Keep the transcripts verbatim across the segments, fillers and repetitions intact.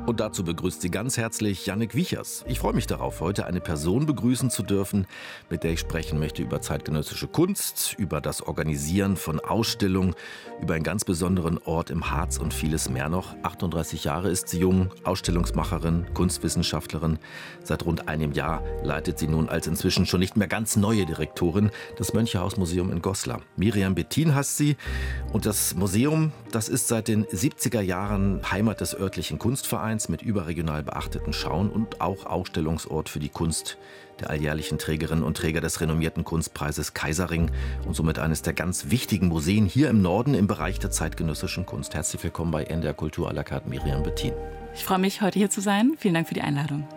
Und dazu begrüßt sie ganz herzlich Jannik Wiechers. Ich freue mich darauf, heute eine Person begrüßen zu dürfen, mit der ich sprechen möchte über zeitgenössische Kunst, über das Organisieren von Ausstellungen, über einen ganz besonderen Ort im Harz und vieles mehr noch. achtunddreißig Jahre ist sie jung, Ausstellungsmacherin, Kunstwissenschaftlerin. Seit rund einem Jahr leitet sie nun als inzwischen schon nicht mehr ganz neue Direktorin das Mönchehaus-Museum in Goslar. Miriam Bettin heißt sie. Und das Museum, das ist seit den siebziger Jahren Heimat des örtlichen Kunstvereins mit überregional beachteten Schauen und auch Ausstellungsort für die Kunst der alljährlichen Trägerinnen und Träger des renommierten Kunstpreises Kaisering und somit eines der ganz wichtigen Museen hier im Norden im Bereich der zeitgenössischen Kunst. Herzlich willkommen bei N D R Kultur à la carte, Miriam Bettin. Ich freue mich, heute hier zu sein. Vielen Dank für die Einladung.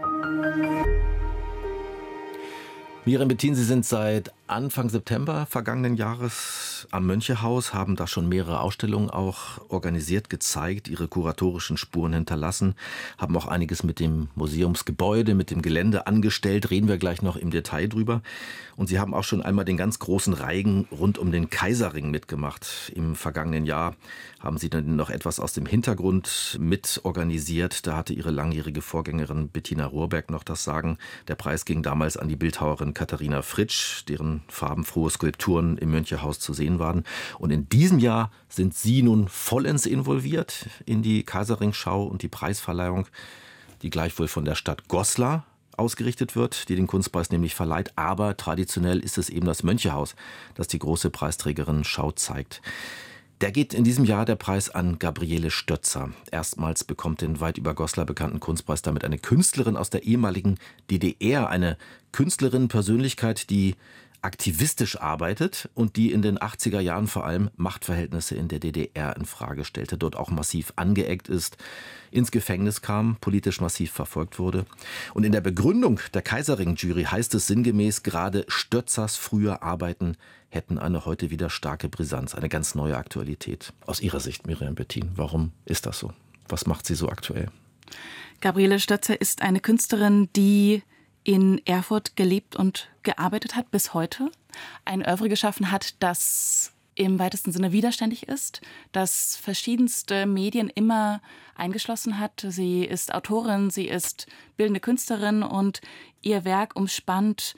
Miriam Bettin, Sie sind seit Anfang September vergangenen Jahres am Mönchehaus, haben da schon mehrere Ausstellungen auch organisiert, gezeigt, Ihre kuratorischen Spuren hinterlassen, haben auch einiges mit dem Museumsgebäude, mit dem Gelände angestellt, reden wir gleich noch im Detail drüber. Und Sie haben auch schon einmal den ganz großen Reigen rund um den Kaiserring mitgemacht. Im vergangenen Jahr haben Sie dann noch etwas aus dem Hintergrund mit organisiert. Da hatte Ihre langjährige Vorgängerin Bettina Rohrberg noch das Sagen. Der Preis ging damals an die Bildhauerin Katharina Fritsch, deren farbenfrohe Skulpturen im Mönchehaus zu sehen waren. Und in diesem Jahr sind Sie nun vollends involviert in die Kaiserring-Schau und die Preisverleihung, die gleichwohl von der Stadt Goslar ausgerichtet wird, die den Kunstpreis nämlich verleiht. Aber traditionell ist es eben das Mönchehaus, das die große Preisträgerinnen-Schau zeigt. Der geht in diesem Jahr der Preis an Gabriele Stötzer. Erstmals bekommt den weit über Goslar bekannten Kunstpreis damit eine Künstlerin aus der ehemaligen D D R, eine Künstlerinnen-Persönlichkeit, die aktivistisch arbeitet und die in den achtziger Jahren vor allem Machtverhältnisse in der D D R in Frage stellte, dort auch massiv angeeckt ist, ins Gefängnis kam, politisch massiv verfolgt wurde. Und in der Begründung der Kaiserring-Jury heißt es sinngemäß, gerade Stötzers frühe Arbeiten hätten eine heute wieder starke Brisanz, eine ganz neue Aktualität. Aus Ihrer Sicht, Miriam Bettin, warum ist das so? Was macht sie so aktuell? Gabriele Stötzer ist eine Künstlerin, die in Erfurt gelebt und gearbeitet hat bis heute. Ein Oeuvre geschaffen hat, das im weitesten Sinne widerständig ist, das verschiedenste Medien immer eingeschlossen hat. Sie ist Autorin, sie ist bildende Künstlerin und ihr Werk umspannt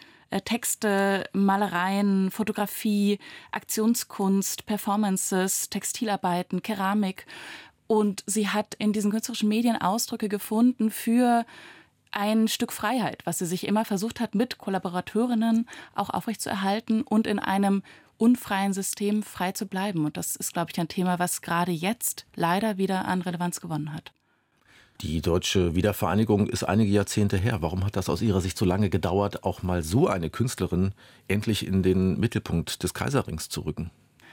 Texte, Malereien, Fotografie, Aktionskunst, Performances, Textilarbeiten, Keramik. Und sie hat in diesen künstlerischen Medien Ausdrücke gefunden für ein Stück Freiheit, was sie sich immer versucht hat, mit Kollaboratorinnen auch aufrechtzuerhalten und in einem unfreien System frei zu bleiben. Und das ist, glaube ich, ein Thema, was gerade jetzt leider wieder an Relevanz gewonnen hat. Die deutsche Wiedervereinigung ist einige Jahrzehnte her. Warum hat das aus Ihrer Sicht so lange gedauert, auch mal so eine Künstlerin endlich in den Mittelpunkt des Kaiserrings zu rücken?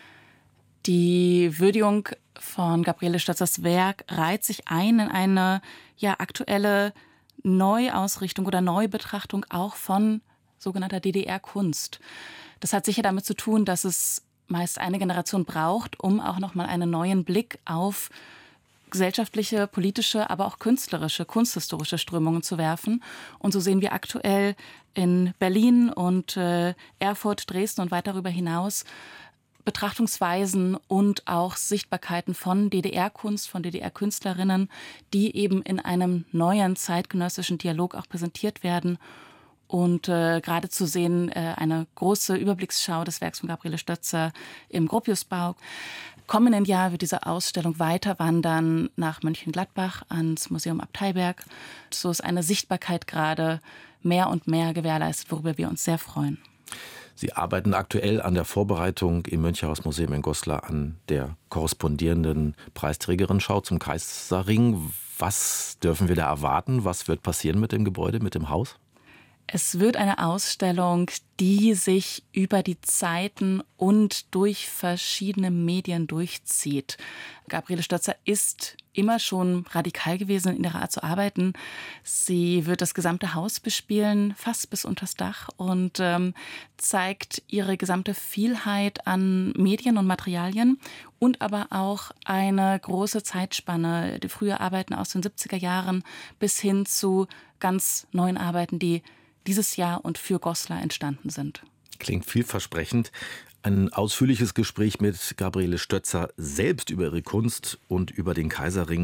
Die Würdigung von Gabriele Stötzers Werk reiht sich ein in eine ja, aktuelle Neuausrichtung oder Neubetrachtung auch von sogenannter D D R-Kunst. Das hat sicher damit zu tun, dass es meist eine Generation braucht, um auch noch mal einen neuen Blick auf gesellschaftliche, politische, aber auch künstlerische, kunsthistorische Strömungen zu werfen. Und so sehen wir aktuell in Berlin und äh, Erfurt, Dresden und weit darüber hinaus Betrachtungsweisen und auch Sichtbarkeiten von D D R-Kunst, von D D R-Künstlerinnen, die eben in einem neuen zeitgenössischen Dialog auch präsentiert werden. Und äh, gerade zu sehen, äh, eine große Überblicksschau des Werks von Gabriele Stötzer im Gropiusbau. Kommenden Jahr wird diese Ausstellung weiter wandern nach Mönchengladbach ans Museum Abteiberg. So ist eine Sichtbarkeit gerade mehr und mehr gewährleistet, worüber wir uns sehr freuen. Sie arbeiten aktuell an der Vorbereitung im Mönchehaus-Museum in Goslar an der korrespondierenden Preisträgerin-Schau zum Kaiserring. Was dürfen wir da erwarten? Was wird passieren mit dem Gebäude, mit dem Haus? Es wird eine Ausstellung, die sich über die Zeiten und durch verschiedene Medien durchzieht. Gabriele Stötzer ist immer schon radikal gewesen in ihrer Art zu arbeiten. Sie wird das gesamte Haus bespielen, fast bis unters Dach, und ähm, zeigt ihre gesamte Vielheit an Medien und Materialien und aber auch eine große Zeitspanne, die frühe Arbeiten aus den siebziger Jahren bis hin zu ganz neuen Arbeiten, die dieses Jahr und für Goslar entstanden sind. Klingt vielversprechend. Ein ausführliches Gespräch mit Gabriele Stötzer selbst über ihre Kunst und über den Kaiserring